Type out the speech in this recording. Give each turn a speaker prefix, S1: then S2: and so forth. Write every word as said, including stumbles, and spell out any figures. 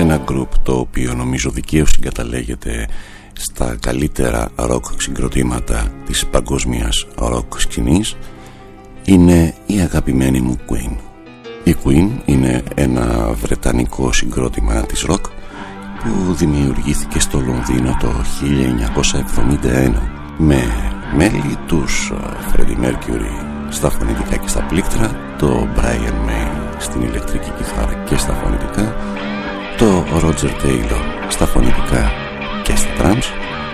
S1: ένα γκρουπ το οποίο νομίζω δικαίως συγκαταλέγεται στα καλύτερα ροκ συγκροτήματα της παγκόσμιας ροκ σκηνής, είναι η αγαπημένη μου Queen. Η Queen είναι ένα βρετανικό συγκρότημα της ροκ που δημιουργήθηκε στο Λονδίνο το χίλια εννιακόσια εβδομήντα ένα με μέλη τους Freddie Mercury στα φωνητικά και στα πλήκτρα, το Brian May στην ηλεκτρική κιθάρα και στα φωνητικά, το Roger Taylor στα φωνητικά και στα drums